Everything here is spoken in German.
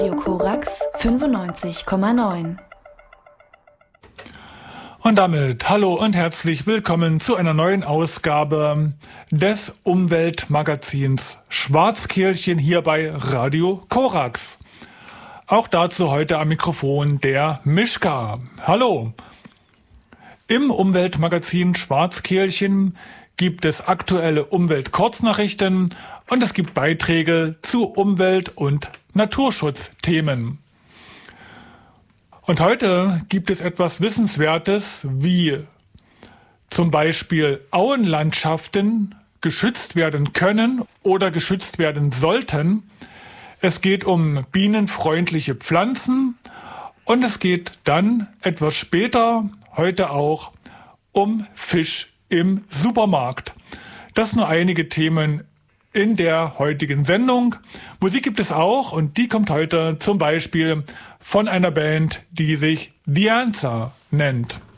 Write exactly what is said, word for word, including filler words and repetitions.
Radio Korax fünfundneunzig Komma neun. Und damit hallo und herzlich willkommen zu einer neuen Ausgabe des Umweltmagazins Schwarzkehlchen hier bei Radio Korax. Auch dazu heute am Mikrofon der Mischka. Hallo! Im Umweltmagazin Schwarzkehlchen gibt es aktuelle Umweltkurznachrichten und es gibt Beiträge zu Umwelt- und Naturschutzthemen. Und heute gibt es etwas Wissenswertes, wie zum Beispiel Auenlandschaften geschützt werden können oder geschützt werden sollten. Es geht um bienenfreundliche Pflanzen und es geht dann etwas später, heute auch, um Fisch im Supermarkt. Das nur einige Themen in der heutigen Sendung. Musik gibt es auch und die kommt heute zum Beispiel von einer Band, die sich The Answer nennt.